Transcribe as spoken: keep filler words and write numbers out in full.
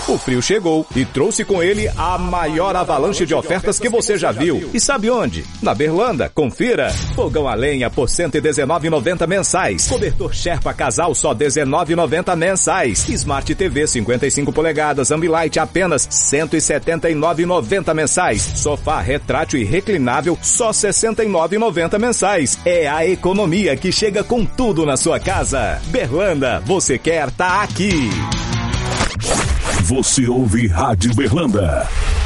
O frio chegou e trouxe com ele a maior avalanche de ofertas que você já viu. E sabe onde? Na Berlanda. Confira. Fogão a lenha por cento e dezenove reais e noventa centavos mensais. Cobertor Sherpa Casal só dezenove reais e noventa centavos mensais. Smart T V cinquenta e cinco polegadas Ambilight apenas cento e setenta e nove reais e noventa centavos mensais. Sofá retrátil e reclinável só sessenta e nove reais e noventa centavos mensais. É a economia que chega com tudo na sua casa. Berlanda, você quer tá aqui. Você ouve Rádio Berlanda.